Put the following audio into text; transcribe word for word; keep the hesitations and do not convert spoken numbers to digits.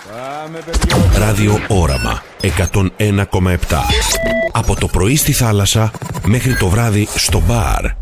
Ράδιο Όραμα εκατόν ένα κόμμα επτά. Από το πρωί στη θάλασσα μέχρι το βράδυ στο μπαρ.